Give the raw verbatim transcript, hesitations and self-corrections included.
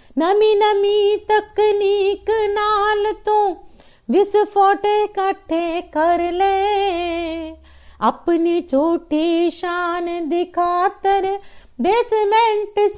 नमी नमी तकनीक नाल तू विस्फोट इकट्ठे कर ले, अपनी झूठी शान दिखातर बेसमेंट